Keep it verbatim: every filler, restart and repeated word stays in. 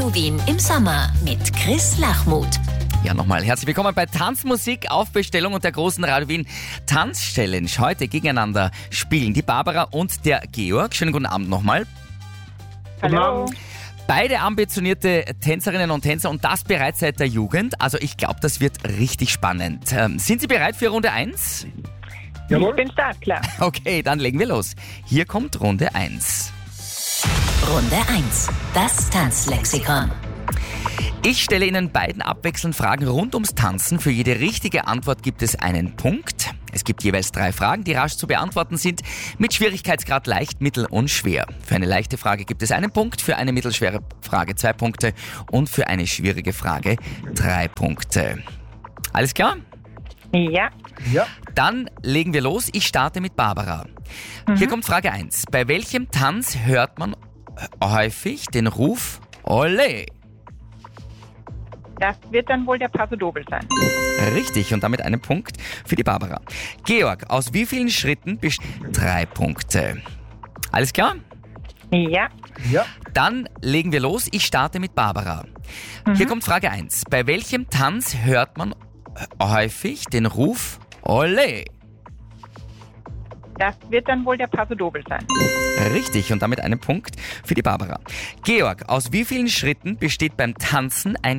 Radio Wien im Sommer mit Chris Lachmuth. Ja, nochmal herzlich willkommen bei Tanzmusik auf Bestellung und der großen Radio Wien Tanzchallenge. Heute gegeneinander spielen die Barbara und der Georg. Schönen guten Abend nochmal. Hallo. Beide ambitionierte Tänzerinnen und Tänzer und das bereits seit der Jugend. Also ich glaube, das wird richtig spannend. Ähm, sind Sie bereit für Runde eins? Jawohl. Ich bin stark, klar. Okay, dann legen wir los. Hier kommt Runde eins. Runde eins. Das Tanzlexikon. Ich stelle Ihnen beiden abwechselnd Fragen rund ums Tanzen. Für jede richtige Antwort gibt es einen Punkt. Es gibt jeweils drei Fragen, die rasch zu beantworten sind, mit Schwierigkeitsgrad leicht, mittel und schwer. Für eine leichte Frage gibt es einen Punkt, für eine mittelschwere Frage zwei Punkte und für eine schwierige Frage drei Punkte. Alles klar? Ja. Ja. Dann legen wir los. Ich starte mit Barbara. Mhm. Hier kommt Frage eins. Bei welchem Tanz hört man häufig den Ruf Olé? Das wird dann wohl der Paso Doble sein. Richtig, und damit einen Punkt für die Barbara. Georg, aus wie vielen Schritten bestehen drei Punkte? Alles klar? Ja. Ja. Dann legen wir los. Ich starte mit Barbara. Mhm. Hier kommt Frage eins. Bei welchem Tanz hört man häufig den Ruf Olé? Das wird dann wohl der Paso Doble sein. Richtig, und damit einen Punkt für die Barbara. Georg, aus wie vielen Schritten besteht beim Tanzen ein